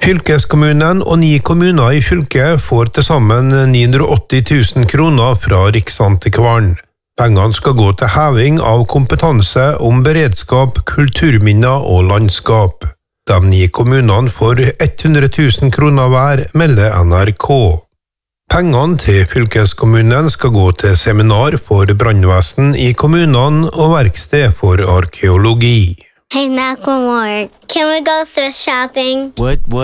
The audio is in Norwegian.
Fylkeskommunen og 9 kommuner i fylket får til sammen 980 000 kroner fra Riksantikvaren. Pengene skal gå til heving av kompetanse om beredskap, kulturminner og landskap. De 9 kommunene får 100 000 kroner hver, melder NRK. Pengene til fylkeskommunen skal gå til seminar for brannvesen i kommunene og verksted for arkeologi. Hey, Macklemore, can we go thrift shopping? What?